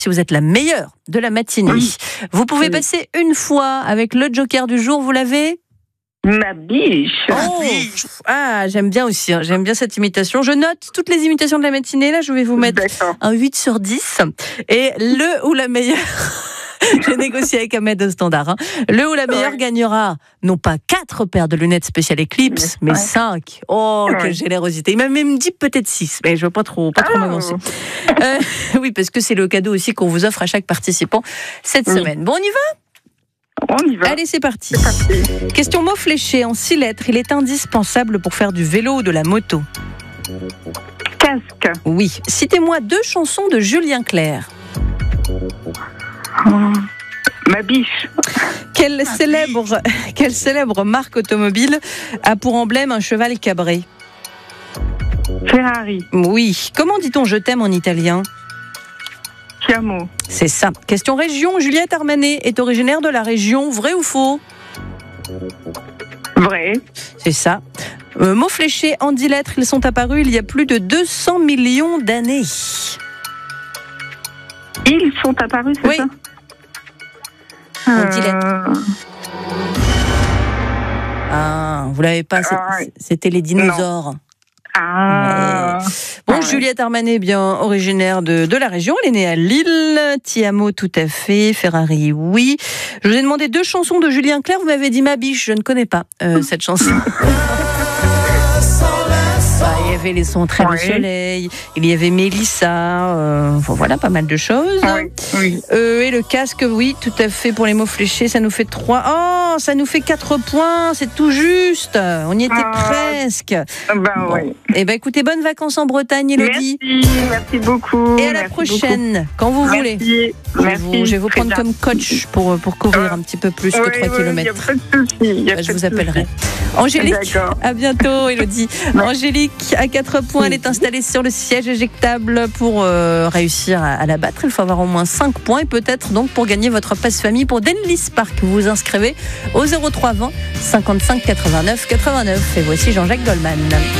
si vous êtes la meilleure de la matinée. Oui. Vous pouvez passer une fois avec le joker du jour, vous l'avez ? Ma biche. Oh, ah, j'aime bien aussi, hein. J'aime bien cette imitation. Je note toutes les imitations de la matinée, là, je vais vous mettre un 8 sur 10. Et le ou la meilleure, j'ai négocié avec Ahmed de Standard, hein. Le ou la meilleure gagnera, non pas 4 paires de lunettes spéciales Eclipse, mais 5. Oh, quelle générosité. Il m'a même dit peut-être 6, mais je veux pas trop m'avancer. Oui, parce que c'est le cadeau aussi qu'on vous offre à chaque participant cette semaine. Bon, on y va ? On y va. Allez, c'est parti. Question mot fléché en 6 lettres. Il est indispensable pour faire du vélo ou de la moto. Casque. Oui. Citez-moi 2 chansons de Julien Clerc. Ma biche. Quelle célèbre marque automobile a pour emblème un cheval cabré? Ferrari. Oui. Comment dit-on je t'aime en italien? Chiamo. C'est ça. Question région. Juliette Armanet est originaire de la région. Vrai ou faux? Vrai. C'est ça. Mots fléchés en 10 lettres. Ils sont apparus il y a plus de 200 millions d'années. Ils sont apparus, c'est ça? En 10 lettres. Ah, vous l'avez pas. C'était les dinosaures. Bon, Juliette Armanet est bien originaire de la région. Elle est née à Lille. Tiamo, tout à fait. Ferrari, oui. Je vous ai demandé 2 chansons de Julien Clerc. Vous m'avez dit Ma biche. Je ne connais pas cette chanson. Il y avait Les sons très du soleil. Il y avait Mélissa. Voilà, pas mal de choses. Et le casque, oui, tout à fait. Pour les mots fléchés, ça nous fait 3. Oh, ça nous fait 4 points. C'est tout juste. On y était presque. Eh ben, écoutez, bonnes vacances en Bretagne, Élodie. Merci beaucoup. Et à la prochaine, quand vous voulez. Merci. Je vais vous prendre comme coach pour courir un petit peu plus que 3 km. Je vous appellerai. Angélique, à bientôt, Élodie. Angélique, à 4 points, elle est installée sur le siège éjectable pour réussir à la battre. Il faut avoir au moins 5 points et peut-être donc pour gagner votre passe-famille pour Denlis Park. Vous vous inscrivez au 03 20 55 89 89. Et voici Jean-Jacques Goldman.